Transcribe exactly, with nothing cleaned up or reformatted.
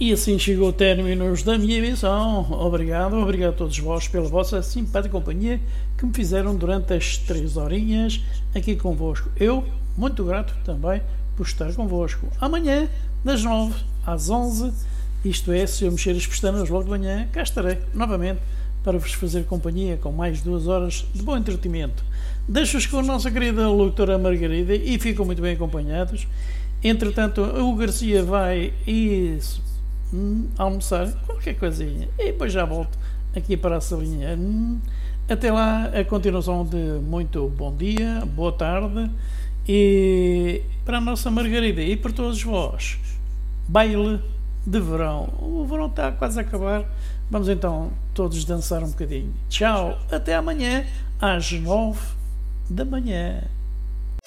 E assim chegou o término da minha emissão. Obrigado, obrigado a todos vós pela vossa simpática companhia que me fizeram durante as três horinhas aqui convosco. Eu, muito grato também por estar convosco. Amanhã, das nove às onze, isto é, se eu mexer as pestanas logo de manhã, cá estarei novamente para vos fazer companhia com mais duas horas de bom entretenimento. Deixo-vos com a nossa querida locutora Margarida e ficam muito bem acompanhados. Entretanto, o Garcia vai e hum, almoçar qualquer coisinha e depois já volto aqui para a salinha. Hum, até lá, a continuação de muito bom dia, boa tarde e para a nossa Margarida e para todos vós, baile de verão. O verão está quase a acabar. Vamos então todos dançar um bocadinho. Tchau, até amanhã às nove da manhã.